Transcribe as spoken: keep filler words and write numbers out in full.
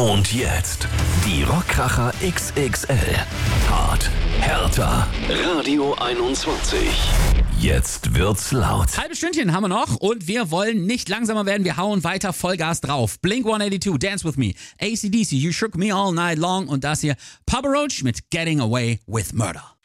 Und jetzt die Rockkracher X X L. Hart, härter. Radio einundzwanzig. Jetzt wird's laut. Halbes Stündchen haben wir noch und wir wollen nicht langsamer werden. Wir hauen weiter Vollgas drauf. Blink one eighty-two, Dance With Me. A C D C, You Shook Me All Night Long. Und das hier, Papa Roach mit Getting Away With Murder.